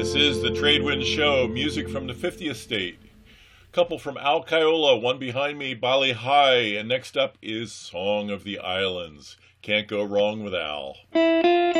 This is the Tradewind Show, music from the 50th state. Couple from Al Kaiola, one behind me, Bali High, and next up is Song of the Islands. Can't go wrong with Al.